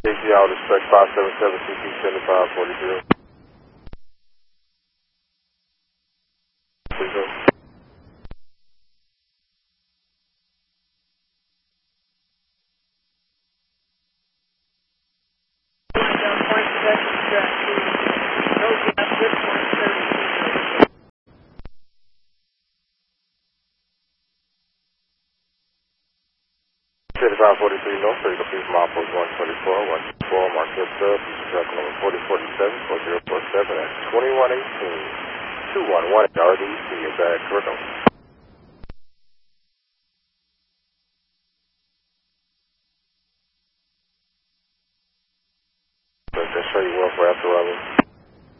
JCL respect 577 CP 7540. Please go. Point possession track. No gas, good point 32. 7543 North, so you can please milepost 124, 124, mark your sub, truck number 4047, 4047 at 2118, 211 RDC, is that correct?